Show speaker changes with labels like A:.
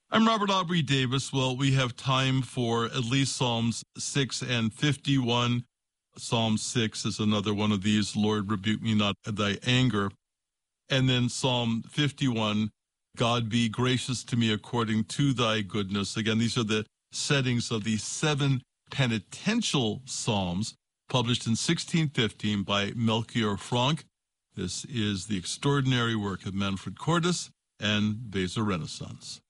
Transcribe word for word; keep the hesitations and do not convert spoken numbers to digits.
A: I'm Robert Aubrey Davis. Well, we have time for at least Psalms six and fifty-one. Psalm six is another one of these, Lord, rebuke me not at thy anger. And then Psalm fifty-one, God be gracious to me according to thy goodness. Again, these are the settings of the seven penitential psalms published in sixteen fifteen by Melchior Franck. This is the extraordinary work of Manfred Cordes and Weser Renaissance.